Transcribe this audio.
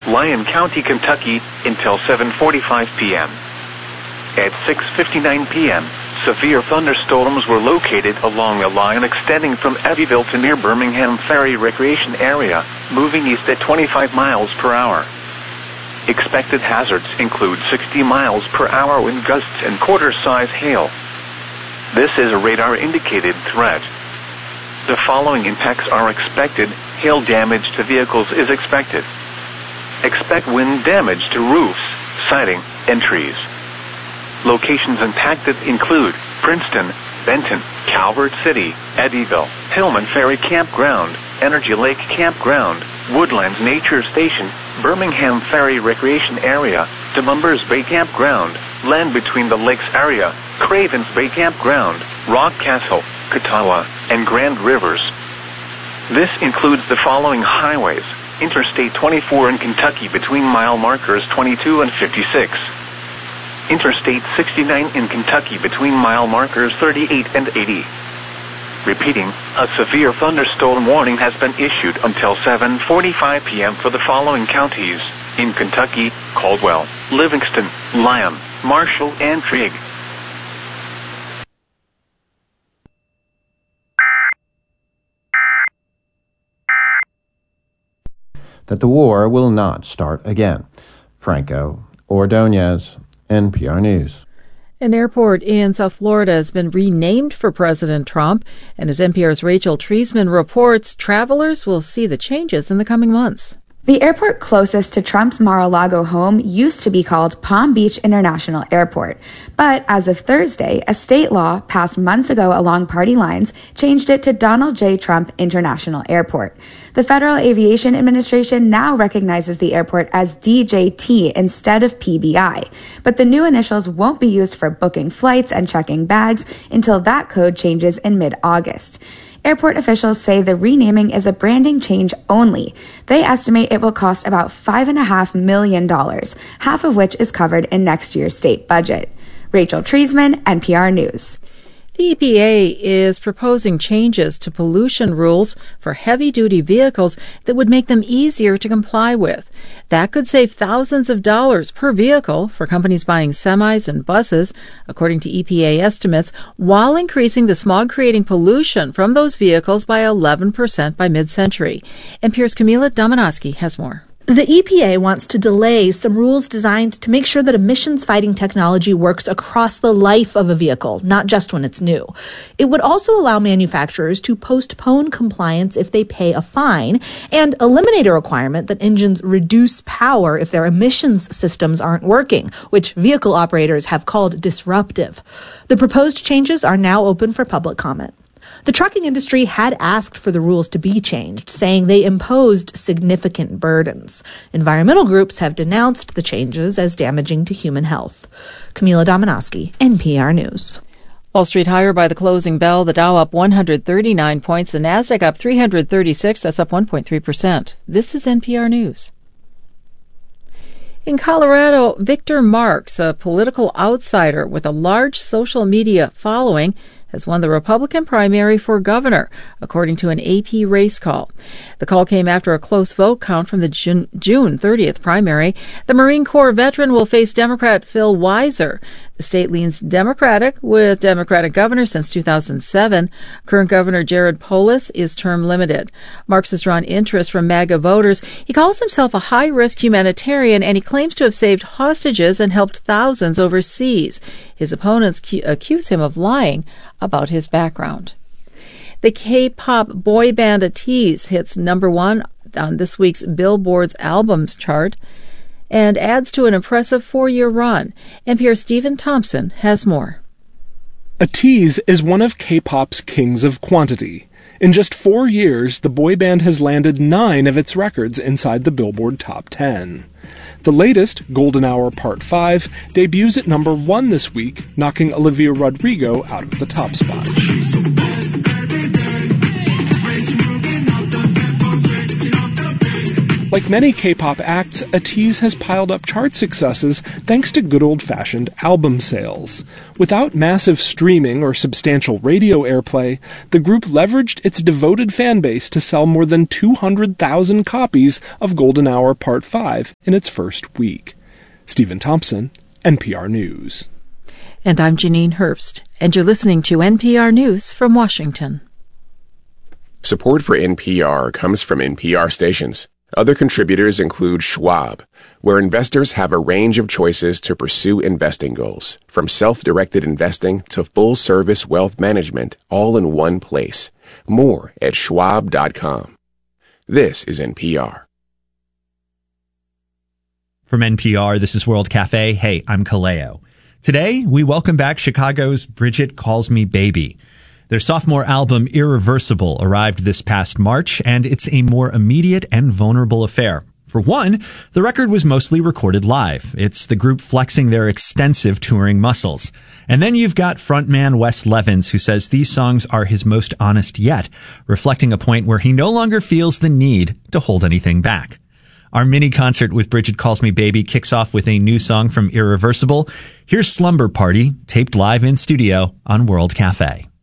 Lyon County, Kentucky, until 7:45 p.m. At 6:59 p.m., severe thunderstorms were located along a line extending from Eddyville to near Birmingham Ferry Recreation Area, moving east at 25 miles per hour. Expected hazards include 60 miles per hour wind gusts and quarter-size hail. This is a radar-indicated threat. The following impacts are expected. Hail damage to vehicles is expected. Expect wind damage to roofs, siding, and trees. Locations impacted include Princeton, Benton, Calvert City, Eddyville, Hillman Ferry Campground, Energy Lake Campground, Woodlands Nature Station, Birmingham Ferry Recreation Area, DeMumbers Bay Campground, Land Between the Lakes Area, Cravens Bay Campground, Rock Castle, Catawba, and Grand Rivers. This includes the following highways: Interstate 24 in Kentucky between mile markers 22 and 56. Interstate 69 in Kentucky between mile markers 38 and 80. Repeating, a severe thunderstorm warning has been issued until 7:45 p.m. for the following counties in Kentucky: Caldwell, Livingston, Lyon, Marshall, and Trigg. That the war will not start again. Franco Ordonez, NPR News. An airport in South Florida has been renamed for President Trump, and as NPR's Rachel Treisman reports, travelers will see the changes in the coming months. The airport closest to Trump's Mar-a-Lago home used to be called Palm Beach International Airport. But as of Thursday, a state law passed months ago along party lines changed it to Donald J. Trump International Airport. The Federal Aviation Administration now recognizes the airport as DJT instead of PBI, but the new initials won't be used for booking flights and checking bags until that code changes in mid-August. Airport officials say the renaming is a branding change only. They estimate it will cost about $5.5 million, half of which is covered in next year's state budget. Rachel Treisman, NPR News. The EPA is proposing changes to pollution rules for heavy-duty vehicles that would make them easier to comply with. That could save thousands of dollars per vehicle for companies buying semis and buses, according to EPA estimates, while increasing the smog-creating pollution from those vehicles by 11% by mid-century. NPR's Camila Domonoske has more. The EPA wants to delay some rules designed to make sure that emissions-fighting technology works across the life of a vehicle, not just when it's new. It would also allow manufacturers to postpone compliance if they pay a fine and eliminate a requirement that engines reduce power if their emissions systems aren't working, which vehicle operators have called disruptive. The proposed changes are now open for public comment. The trucking industry had asked for the rules to be changed, saying they imposed significant burdens. Environmental groups have denounced the changes as damaging to human health. Camila Domonoske, NPR News. Wall Street higher by the closing bell. The Dow up 139 points. The Nasdaq up 336. That's up 1.3%. This is NPR News. In Colorado, Victor Marx, a political outsider with a large social media following, has won the Republican primary for governor, according to an AP race call. The call came after a close vote count from the June 30th primary. The Marine Corps veteran will face Democrat Phil Weiser. The state leans Democratic, with Democratic governor since 2007. Current Governor Jared Polis is term limited. Marx has drawn interest from MAGA voters. He calls himself a high-risk humanitarian, and he claims to have saved hostages and helped thousands overseas. His opponents accuse him of lying about his background. The K-pop boy band ATEEZ hits number one on this week's Billboard's albums chart and adds to an impressive 4-year run. NPR's Stephen Thompson has more. ATEEZ is one of K-pop's kings of quantity. In just 4 years, the boy band has landed 9 of its records inside the Billboard Top 10. The latest, Golden Hour Part 5, debuts at number 1 this week, knocking Olivia Rodrigo out of the top spot. Like many K-pop acts, ATEEZ has piled up chart successes thanks to good old-fashioned album sales. Without massive streaming or substantial radio airplay, the group leveraged its devoted fan base to sell more than 200,000 copies of Golden Hour Part 5 in its first week. Stephen Thompson, NPR News. And I'm Janine Herbst, and you're listening to NPR News from Washington. Support for NPR comes from NPR stations. Other contributors include Schwab, where investors have a range of choices to pursue investing goals, from self-directed investing to full-service wealth management, all in one place. More at schwab.com. This is NPR. From NPR, this is World Cafe. Hey, I'm Kaleo. Today, we welcome back Chicago's Bridget Calls Me Baby. Their sophomore album, Irreversible, arrived this past March, and it's a more immediate and vulnerable affair. For one, the record was mostly recorded live. It's the group flexing their extensive touring muscles. And then you've got frontman Wes Levens, who says these songs are his most honest yet, reflecting a point where he no longer feels the need to hold anything back. Our mini concert with Bridget Calls Me Baby kicks off with a new song from Irreversible. Here's Slumber Party, taped live in studio on World Cafe.